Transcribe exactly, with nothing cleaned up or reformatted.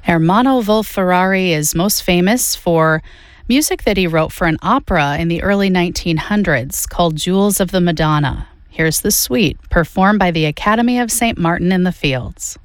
Ermanno Wolf-Ferrari is most famous for music that he wrote for an opera in the early nineteen hundreds called Jewels of the Madonna. Here's the suite, performed by the Academy of Saint Martin in the Fields.